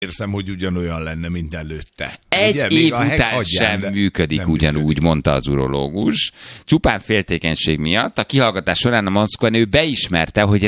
érzem, hogy ugyanolyan lenne, mint előtte. Egy ugye? év után sem működik ugyanúgy, mondta az urológus. Csupán féltékenység miatt a kihallgatás során a Moszkva-nő beismerte, hogy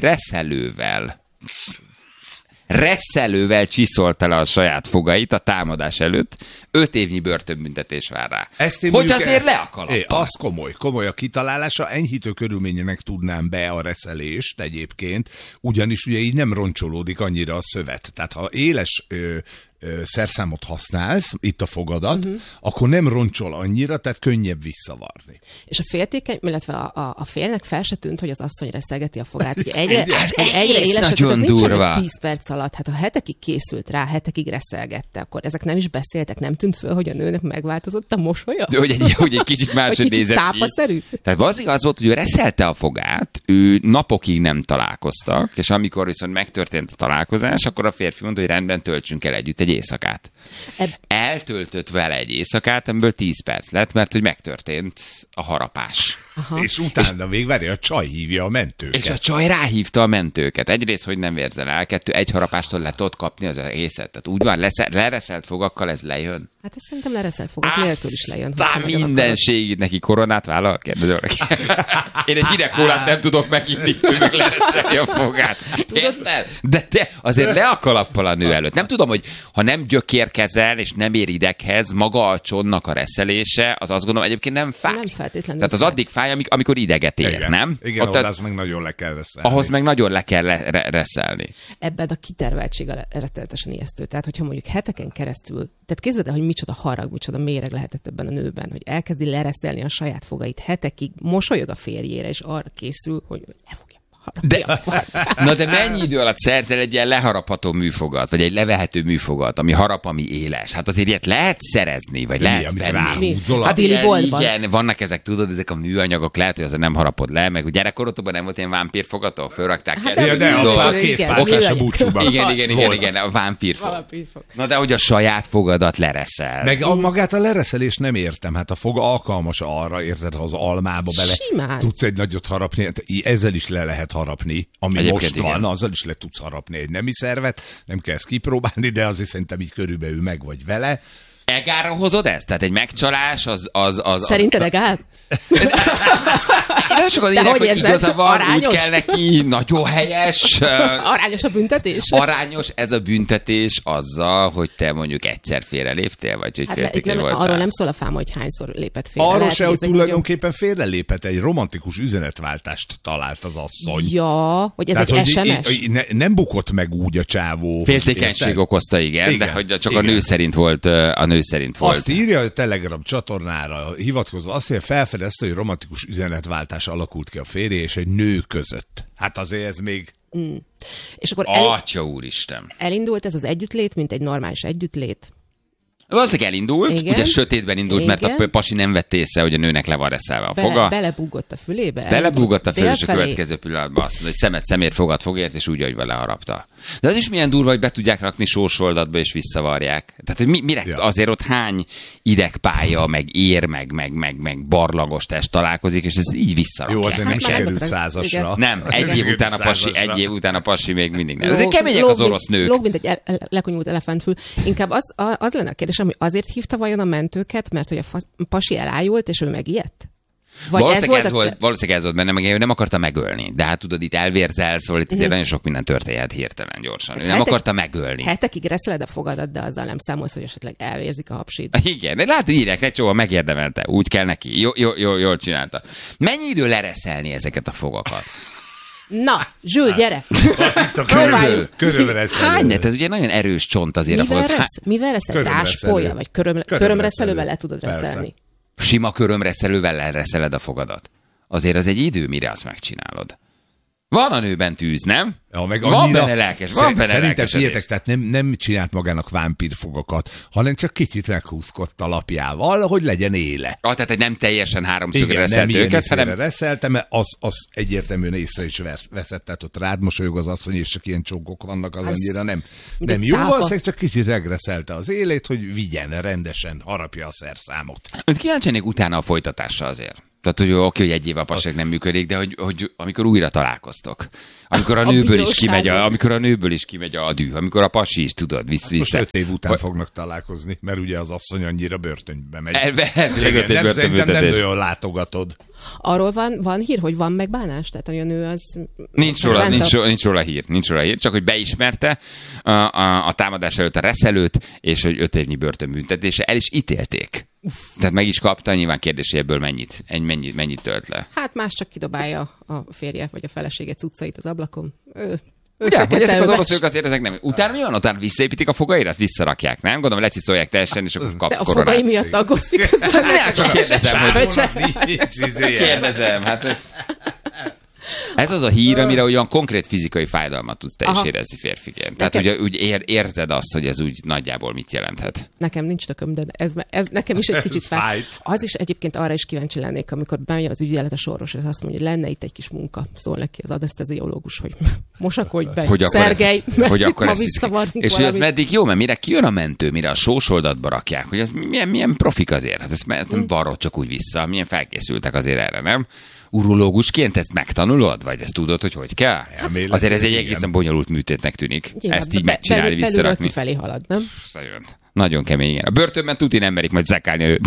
reszelővel csiszolta le a saját fogait a támadás előtt. 5 évnyi börtönbüntetés vár rá. Hogy azért le a kalappal. Az komoly a kitalálása. Enyhítő körülménynek tudnám be a reszelést egyébként, ugyanis ugye így nem roncsolódik annyira a szövet. Tehát ha éles szerszámot használsz, itt a fogadat, akkor nem roncsol annyira, tehát könnyebb visszavarni. És a féltékeny, illetve a félnek fel se tűnt, hogy az asszony reszelgeti a fogát. Hogy egyre élesebb, ez nincsen 10 perc alatt. Hát ha hetekig készült rá, hetekig reszelgette, akkor ezek nem is beszéltek, nem tűnt föl, hogy a nőnek megváltozott a mosolya? De hogy egy kicsit máshogy nézett ki. Cápaszerű? Tehát valószínűleg az volt, hogy ő reszelte a fogát, ő napokig nem találkoztak, és amikor viszont megtörtént a találkozás, akkor a férfi mondta, hogy rendben, töltsünk el együtt egy éjszakát. Eltöltött vele egy éjszakát, amiből 10 perc lett, mert hogy megtörtént a harapás. Aha. És utána még a csaj hívja a mentőket. És a csaj ráhívta a mentőket. Egyrészt, hogy nem vérzel el, 2, egy harapástól le tudod kapni az egészet. Tehát úgy van, lereszelt fogakkal ez lejön. Hát ezt szerintem lereszelt fogak nélkül is lejön. Mindenség neki koronát vállal? Kérdezem neki. Én egy hideg kólát nem tudok meginni, ő meg lereszelni a fogát. Érted? De azért le a kalappal a nő előtt. Nem tudom, hogy ha nem gyökérkezel, és nem ér ideghez, maga a csonnak a reszelése, az azt gondolom egyébként nem fáj. Nem feltétlenül. Tehát az addig fáj, amikor ideget ér, igen. nem? Igen, az meg nagyon le kell reszelni. Ahhoz meg nagyon le kell reszelni. Ebben a kiterveltség a rettenetesen ijesztő. Tehát, hogyha mondjuk heteken keresztül, tehát képzeld el, hogy micsoda harag, micsoda méreg lehetett ebben a nőben, hogy elkezdi lereszelni a saját fogait hetekig, mosolyog a férjére, és arra készül, hogy le fogja. De mennyi idő alatt szerzel egy ilyen leharapható műfogat, vagy egy levehető műfogat, ami harap, ami éles? Hát azért ilyet lehet szerezni, vagy lehet venni. Hát igen, vannak ezek, tudod, ezek a műanyagok, lehet, hogy azért nem harapod le, meg gyerekkorotokban nem volt ilyen vámpírfogató, fölrakták el. De a két pofás a búcsúban. Igen, a vámpírfog. Na de hogy a saját fogadat lereszel. Meg magát a lereszelést nem értem, hát a fog alkalmas arra, érted, ha az almába bele tudsz egy nagyot harapni, ezzel is le lehet harapni, ami egyébként most van, azzal is le tudsz harapni egy nemi szervet, nem kell ezt kipróbálni, de azért szerintem így körülbelül meg vagy vele. Egára hozod ezt? Tehát egy megcsalás az Szerinted egár? Nem sokan írják, hogy igaza van, úgy kell neki, nagyon helyes. Arányos a büntetés? Arányos ez a büntetés azzal, hogy te mondjuk egyszer félreléptél, vagy hogy féltékeny voltál. Arról nem szól a fám, hogy hányszor lépett félre. Arról se, hogy tulajdonképpen félrelépett, egy romantikus üzenetváltást talált az asszony. Ja, hogy ez egy SMS? Nem bukott meg úgy a csávó. Féltékenység okozta, igen, de hogy csak a nő szerint volt. Azt írja a Telegram csatornára hivatkozva, azt mondja, felfedezte, hogy romantikus üzenetváltás alakult ki a férje és egy nő között. Hát azért ez még... És akkor Atya úristen! Elindult ez az együttlét, mint egy normális együttlét? Valószínűleg elindult, igen. Ugye sötétben indult, igen. Mert a pasi nem vett észre, hogy a nőnek le van reszelve a foga. Belebúgott a fülébe. Belebúgott a fülébe, és a következő pillanatban azt mondta, hogy szemet szemért, fogad fogért, és úgy, hogy vele harapta. De az is milyen durva, hogy be tudják rakni sósoldatba, és visszavarják. Tehát, hogy mire? Ja. Azért ott hány idegpálya, meg ér, meg barlangos test találkozik, és ez így visszarakják. Jó, azért nem sikerült 100-asra. Nem, egy év után a pasi még mindig nem. Ezek kemények az orosz nők. Lóg, mint egy lekonyult elefántfül. Inkább az lenne a kérdésem, hogy azért hívta vajon a mentőket, mert hogy a pasi elájult, és ő megijedt? Valószínűleg ez volt benne, meg ő nem akarta megölni. De hát tudod, itt elvérzel, szóval itt azért nagyon sok minden történhet hirtelen, gyorsan. Ő nem akarta megölni. Hetekig reszeled a fogadat, de azzal nem számolsz, hogy esetleg elvérzik a hapsid. Igen, de látod, írják, egy csóval megérdemelte. Úgy kell neki. Jól csinálta. Mennyi idő lereszelni ezeket a fogakat? Na, Zsül, gyere! Körömreszelő. Hány net? Ez ugye nagyon erős csont azért. Mivel reszel? Ráspolya? Vagy körömreszelővel le tudod reszelni? Sima körömreszelővel lereszeled a fogadat. Azért az egy idő, mire azt megcsinálod. Van a nőben tűz, nem? Ja, meg van benne lelkesedés. Szerintem figyeljetek, tehát nem csinált magának vámpírfogakat, hanem csak kicsit meghúzkodott a lapjával, hogy legyen éle. Tehát nem teljesen háromszögre reszelt őket, hanem reszelte, mert az egyértelműen észre is veszett, tehát ott rád mosolyog az asszony, és csak ilyen csókok vannak, az annyira nem jó, valószínűleg csak kicsit regreszelte az élét, hogy vigyen rendesen, harapja a szerszámot. Kíváncsi utána a folytatásra azért. Tehát, hogy oké, hogy egy év a passág nem működik, de hogy amikor újra találkoztok. Amikor a nőből is kimegy a düh, amikor a pasi is tudod, vissza. Most 5 év után fognak találkozni, mert ugye az asszony annyira börtönbe megy. Szerintem nem nagyon látogatod. Arról van hír, hogy van megbánás? Tehát, hogy a nő az... Nincs róla hír, csak hogy beismerte a támadás előtt a reszelőt, és hogy 5 évnyi börtönbüntetése, el is ítélték. Tehát meg is kapta, nyilván kérdés, hogy ebből mennyit tölt le. Hát más csak kidobálja a férje vagy a felesége cuccait az ablakon. Ugye, hogy ezek az oroszok azért ezek nem. Utána mi van? Utána visszaépítik a fogairat, visszaraktják, nem? Gondolom, lecsiszolják teljesen, és akkor kapsz koronát. De a fogai miatt aggódsz, miközben... Nem, csak kérdezem, hát ez az a hír, amire olyan konkrét fizikai fájdalmat tudsz te is érezni férfiként. Tehát ugye úgy érzed azt, hogy ez úgy nagyjából mit jelenthet. Nekem nincs tököm, de ez nekem is egy kicsit fáj. Az is egyébként arra is kíváncsi lennék, amikor bemegy az ügyeletes orvos, és azt mondja, hogy lenne itt egy kis munka. Szól neki az aneszteziológus, hogy mosakodj be, hogy Szergej, hogy akkor ma visszavarunk. És hogy ez meddig jó, mert mire kijön a mentő, mire a sósoldatba rakják, hogy ez milyen profik azért. Hát ez nem balról csak úgy vissza, milyen felkészültek azért erre, nem? Urológusként ezt megtanulod? Vagy ezt tudod, hogy kell? Azért ez egy egészen bonyolult műtétnek tűnik. Igen, ezt így megcsinálni, visszarakni. Felé halad, nem? Nagyon kemény, igen. A börtönben tuti nem merik majd zekálni őt.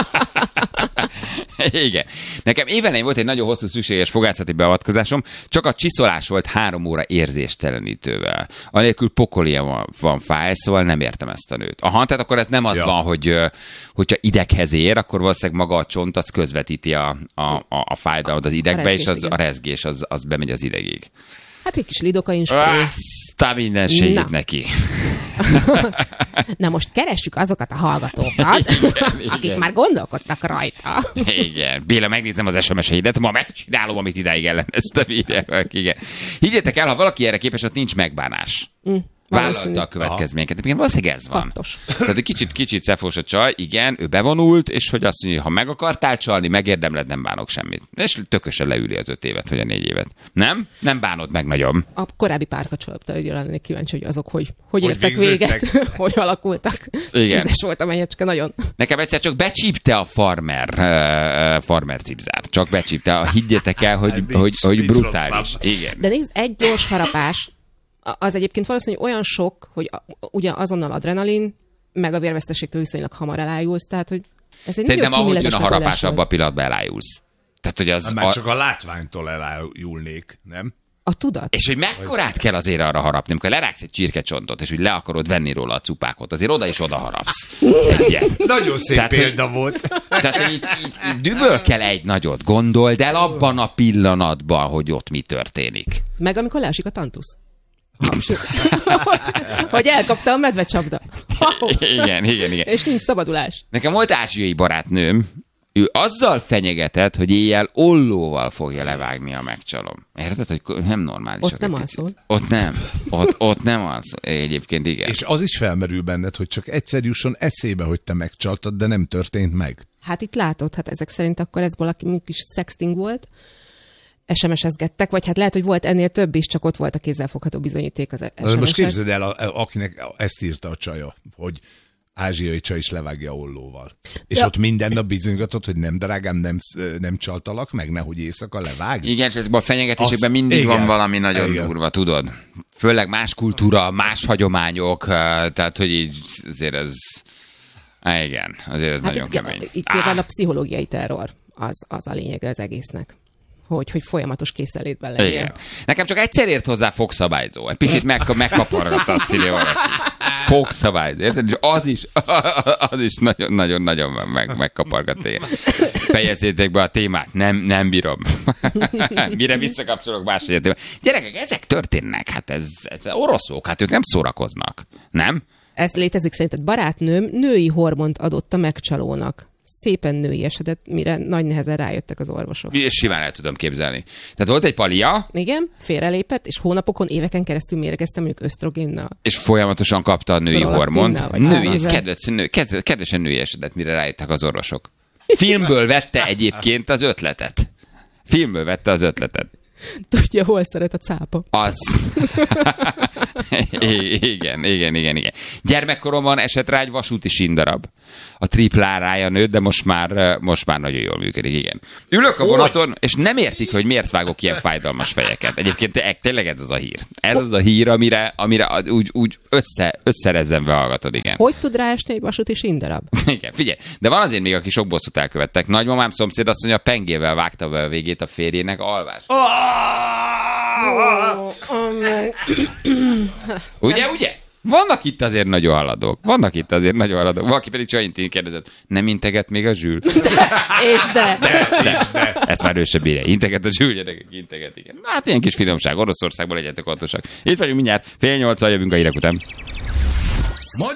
Igen. Nekem évelején volt egy nagyon hosszú szükséges fogászati beavatkozásom, csak a csiszolás volt 3 óra érzéstelenítővel. Anélkül pokolia van fáj, szóval nem értem ezt a nőt. Aha, tehát akkor ez nem az van, hogyha ideghez ér, akkor valószínűleg maga a csont az közvetíti a fájdalmat az idegbe, és a rezgés az bemegy az idegig. Hát egy kis lidokain spré. Aztán minden segít neki. Na most keressük azokat a hallgatókat, akik már gondolkodtak rajta. Igen. Béla, megnézem az SMS-eidet, ma megcsinálom, amit idáig elleneztem. Igen. Higgyétek el, ha valaki erre képes, ott nincs megbánás. Vállalta a következményeket. Igen, valószínűleg ez van. Fattos. Tehát egy kicsit szefós a csaj, igen, ő bevonult, és hogy azt mondja, ha meg akartál csalni, megérdemled, nem bánok semmit. És tökösen leüli az 5 évet, vagy a 4 évet. Nem? Nem bánod meg nagyon. A korábbi párkapcsolatban lennék kíváncsi, hogy azok hogy értek véget, hogy alakultak. Igen. Tízes volt a menyecske, nagyon. Nekem egyszer csak becsípte a farmer cipzárt. Csak becsípte. Higgyétek el, hogy brutális. Igen. De nézd, egy gyors harapás, az egyébként valószínűleg olyan sok, hogy ugye azonnal adrenalin, meg a vérveszteségtől viszonylag hamar elájulsz, tehát hogy ez egy szerintem ahogy jön a harapás, abban a pillanatban elájulsz. Tehát, hogy az már csak a látványtól elájulnék, nem? A tudat. És hogy mekkorát kell azért arra harapni, amikor lerágsz egy csirkecsontot, és hogy le akarod venni róla a cupákot, azért oda is oda harapsz. Egyet. Nagyon szép tehát, példa volt. Tehát, hogy így düböl kell egy nagyot, gondold el abban a pillanatban, hogy ott mi történik. Meg amikor leesik a tantusz. Hogy elkapta a medvecsapda. Igen. És nincs szabadulás. Nekem volt ázsiai barátnőm, ő azzal fenyegetett, hogy éjjel ollóval fogja levágni a megcsalom. Érted, hogy nem normális. Ott nem alszol. Ott nem alszol. Egyébként igen. És az is felmerül benned, hogy csak egyszer jusson eszébe, hogy te megcsaltad, de nem történt meg. Hát itt látod, hát ezek szerint akkor ez valaki kis sexting volt. SMS-ezgettek, vagy hát lehet, hogy volt ennél több is, csak ott volt a kézzelfogható bizonyíték az SMS-es. Most képzeld el, akinek ezt írta a csaja, hogy ázsiai csaj is levágja ollóval. És ott minden nap bizonygatott, hogy nem drágám, nem csaltalak meg, nehogy éjszaka levág. Igen, és ezben a fenyegetésekben mindig van valami nagyon durva, tudod? Főleg más kultúra, más hagyományok, tehát, hogy így azért ez... Igen, azért ez nagyon kemény. Itt a pszichológiai terror, az a lényeg az egésznek. Hogy folyamatos készenlétben legyen. Igen. Nekem csak egyszer ért hozzá fogszabályzó. Egy picit megkapargatta azt írja valaki. Fogszabályzó. Érted? És az is nagyon-nagyon megkapargatta. Fejezzétek be a témát. Nem bírom. Mire visszakapcsolok máshogy a témát. Gyerekek, ezek történnek. Hát ez oroszok. Hát ők nem szórakoznak. Nem? Ez létezik szerinted. Barátnőm női hormont adott a megcsalónak. Szépen női esetet, mire nagy nehezen rájöttek az orvosok. És simán el tudom képzelni. Tehát volt egy palia. Igen, félrelépett, és hónapokon, éveken keresztül mérgeztem mondjuk ösztrogénnel. És folyamatosan kapta a női hormont. Női, kedvesen női esetet, mire rájöttek az orvosok. Filmből vette egyébként az ötletet. Tudja, hol szeret a cápa. Az. Igen. Gyermekkoromban esett rá egy vasúti sindarab. A triplárája nőtt, de most már nagyon jól működik, igen. Ülök a vonaton, és nem értik, hogy miért vágok ilyen fájdalmas fejeket. Egyébként tényleg ez az a hír. Ez az a hír, amire úgy összerezzenve hallgatod, igen. Hogy tud ráesni egy vasúti sindarab? Igen, figyelj, de van azért még, aki sok bosszút elkövettek. Nagymamám szomszéd azt mondja, a pengével vágta be a végét a férjének alvás. Ugye? Vannak itt azért nagyon haladók. Valaki pedig Csaintin kérdezett, nem integet még a Zsül? De. Ezt már ő sem bírja. Integet a Zsül, gyerekek, integet, igen. Hát ilyen kis finomság, Oroszországból legyetek otthosak. Itt vagyunk mindjárt, 7:30, jövünk a hírek után.